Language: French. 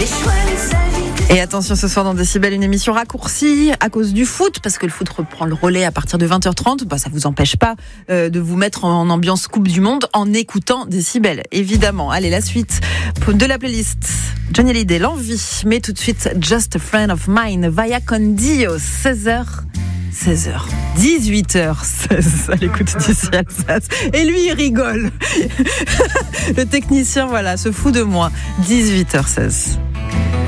Et attention, ce soir dans Décibel, une émission raccourcie à cause du foot, parce que le foot reprend le relais à partir de 20h30. Ça vous empêche pas de vous mettre en ambiance Coupe du Monde en écoutant Décibel, évidemment. Allez, la suite de la playlist. Johnny Hallyday, l'envie, mais tout de suite Just a Friend of Mine, Vaya con Dio, 18h16 à l'écoute d'ici Alsace. Et lui, il rigole. Le technicien, se fout de moi. 18h16.